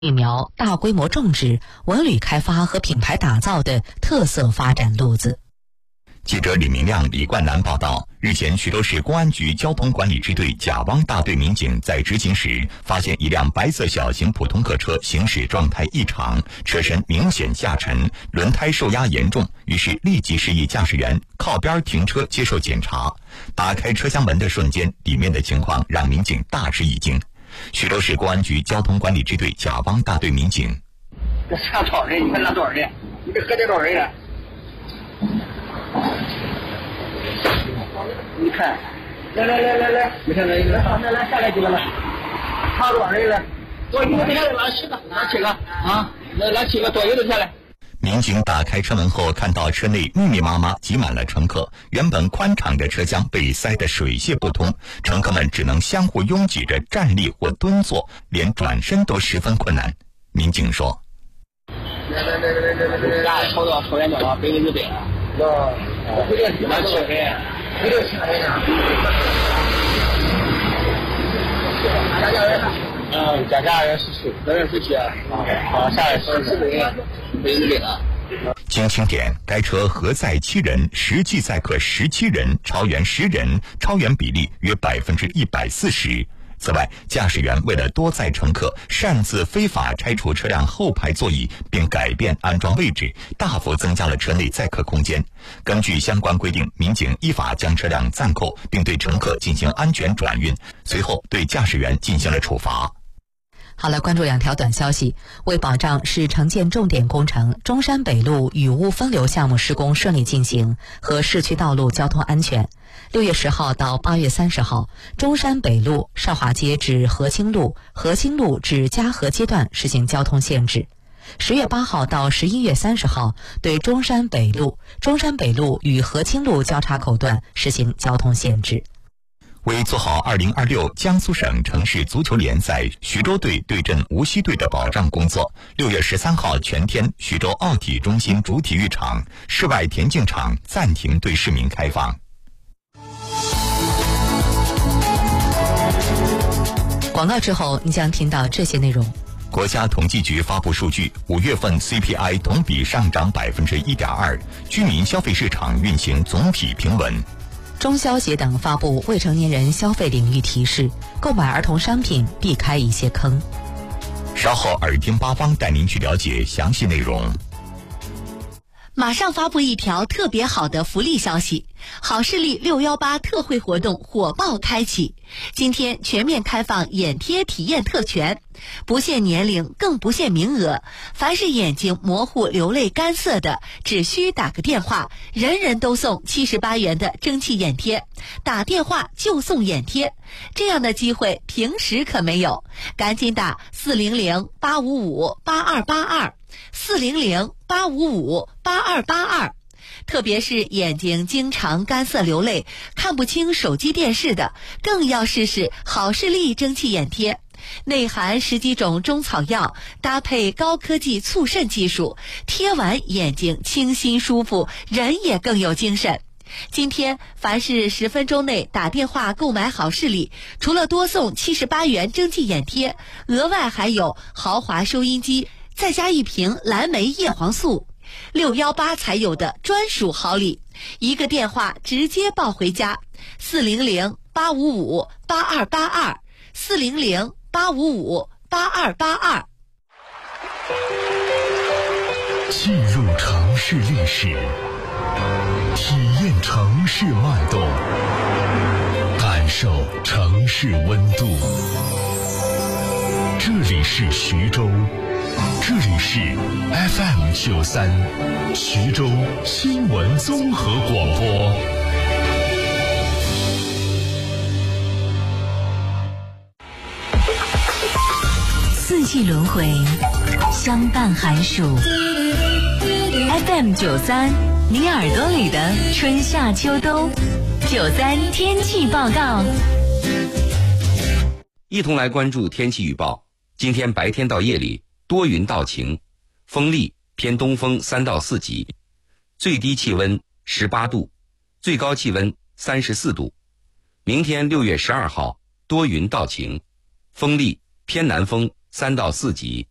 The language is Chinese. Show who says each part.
Speaker 1: 疫苗大规模种植、文旅开发和品牌打造的特色发展路子。
Speaker 2: 记者李明亮、李冠南报道，日前徐州市公安局交通管理支队甲汪大队民警在执勤时，发现一辆白色小型普通客车行驶状态异常，车身明显下沉，轮胎受压严重，于是立即示意驾驶员靠边停车接受检查。打开车厢门的瞬间，里面的情况让民警大吃一惊。徐州市公安局交通管理支队甲汪大队民警：
Speaker 3: 这车多少人？你看那多少人？你这合计多少人了？你看，来，你看来下来几个了？差多少人了？多一个下来，拿七个啊，拿7个，多一个下来。
Speaker 2: 民警打开车门后，看到车内密密麻麻挤满了乘客，原本宽敞的车厢被塞得水泄不通，乘客们只能相互拥挤着站立或蹲坐，连转身都十分困难。民警说：
Speaker 3: 来，抽烟多少？100个100啊。拿7个人。加价人17，那人17啊，下来14人，100个100啊。
Speaker 2: 经清点，该车核载7人，实际载客17人，超员10人，超员比例约140%。此外，驾驶员为了多载乘客，擅自非法拆除车辆后排座椅，并改变安装位置，大幅增加了车内载客空间。根据相关规定，民警依法将车辆暂扣，并对乘客进行安全转运，随后对驾驶员进行了处罚。
Speaker 1: 好了，关注2条短消息。为保障市城建重点工程中山北路雨污分流项目施工顺利进行和市区道路交通安全，6月10号到8月30号，中山北路少华街至和清路、和清路至嘉禾街段实行交通限制。10月8号到11月30号，对中山北路与和清路交叉口段实行交通限制。
Speaker 2: 为做好2026江苏省城市足球联赛徐州队对阵无锡队的保障工作，6月13号全天徐州奥体中心主体育场、室外田径场暂停对市民开放。
Speaker 1: 广告之后，你将听到这些内容。
Speaker 2: 国家统计局发布数据，5月份 CPI 同比上涨1.2%，居民消费市场运行总体平稳。
Speaker 1: 中消协等发布未成年人消费领域提示，购买儿童商品避开一些坑。
Speaker 2: 稍后耳听八方带您去了解详细内容。
Speaker 4: 马上发布一条特别好的福利消息，好视力618特惠活动火爆开启，今天全面开放眼贴体验特权，不限年龄更不限名额，凡是眼睛模糊流泪干涩的，只需打个电话，人人都送78元的蒸汽眼贴，打电话就送眼贴，这样的机会平时可没有，赶紧打400-855-8282，400-855-8282，特别是眼睛经常干涩流泪、看不清手机电视的，更要试试好视力蒸汽眼贴。内含10几种中草药，搭配高科技促渗技术，贴完眼睛清新舒服，人也更有精神。今天凡是10分钟内打电话购买好视力，除了多送78元蒸汽眼贴，额外还有豪华收音机，再加1瓶蓝莓叶黄素，618才有的专属好礼，一个电话直接抱回家，400-855-8282，400-855-8282。
Speaker 5: 进入城市历史，体验城市脉动，感受城市温度。这里是徐州，这里是 FM93 徐州新闻综合广播。
Speaker 6: 四季轮回，相伴寒暑。FM93，你耳朵里的春夏秋冬。93天气报告。
Speaker 7: 一同来关注天气预报。今天白天到夜里多云到晴，风力偏东风3到4级，最低气温18度，最高气温34度。明天6月12号多云到晴，风力偏南风3到4级。